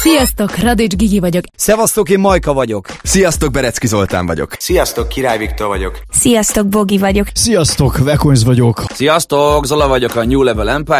Sziasztok, Radics Gigi vagyok. Szevasztok, én Majka vagyok. Sziasztok, Berecki Zoltán vagyok. Sziasztok, Király Viktor vagyok. Sziasztok, Bogi vagyok. Sziasztok, Vekonyz vagyok. Sziasztok, Zola vagyok a New Level Empire